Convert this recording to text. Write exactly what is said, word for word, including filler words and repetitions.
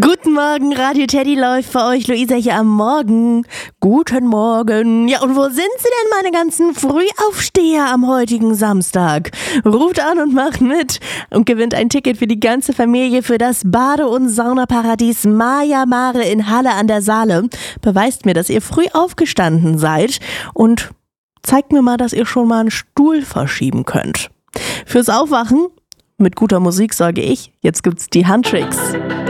Guten Morgen, Radio Teddy läuft für euch. Luisa hier am Morgen. Guten Morgen. Ja, und wo sind sie denn, meine ganzen Frühaufsteher am heutigen Samstag? Ruft an und macht mit und gewinnt ein Ticket für die ganze Familie für das Bade- und Saunaparadies Maya Mare in Halle an der Saale. Beweist mir, dass ihr früh aufgestanden seid und zeigt mir mal, dass ihr schon mal einen Stuhl verschieben könnt. Fürs Aufwachen mit guter Musik sorge ich. Jetzt gibt's die Handtricks.